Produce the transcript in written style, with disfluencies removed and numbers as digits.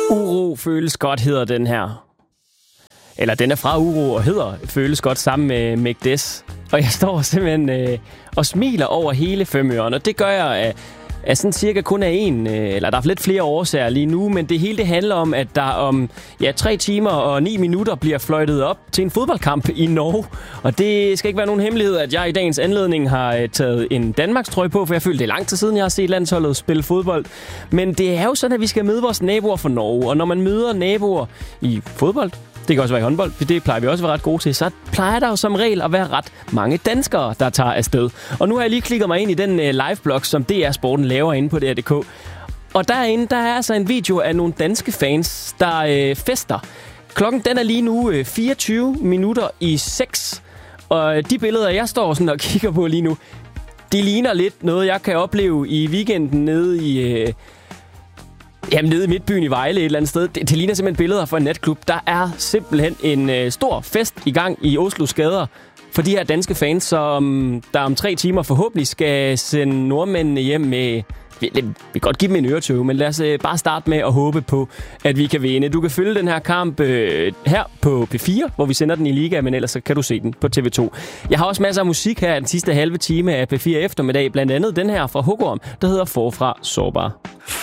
Uro føles godt hedder den her. Eller den er fra Uro og hedder Føles godt sammen med Mægdes. Og jeg står simpelthen og smiler over hele Femøren. Og det gør jeg af sådan cirka kun af en, eller der er lidt flere årsager lige nu, men det hele det handler om, at der om 3 timer og 9 minutter bliver fløjtet op til en fodboldkamp i Norge. Og det skal ikke være nogen hemmelighed, at jeg i dagens anledning har taget en Danmarks trøje på, for jeg føler, det er lang tid siden, jeg har set landsholdet spille fodbold. Men det er jo sådan, at vi skal møde vores naboer fra Norge, og når man møder naboer i fodbold, det kan også være i håndbold, for det plejer vi også at være ret gode til. Så plejer der jo som regel at være ret mange danskere, der tager afsted. Og nu har jeg lige klikket mig ind i den liveblog, som DR Sporten laver inde på DR.dk. Og derinde, der er altså en video af nogle danske fans, der fester. Klokken den er lige nu 24 minutter i 6. Og de billeder, jeg står sådan og kigger på lige nu, de ligner lidt noget, jeg kan opleve i weekenden nede i... nede i midtbyen i Vejle et eller andet sted. Det ligner simpelthen billeder fra en natklub. Der er simpelthen en stor fest i gang i Oslos gader for de her danske fans, som der om 3 timer forhåbentlig skal sende nordmændene hjem med... Vi kan godt give dem en øretøve, men lad os bare starte med at håbe på, at vi kan vinde. Du kan følge den her kamp her på P4, hvor vi sender den i Liga, men ellers så kan du se den på TV2. Jeg har også masser af musik her den sidste halve time af P4 eftermiddag, blandt andet den her fra Hugorm, der hedder Forfra Sårbar.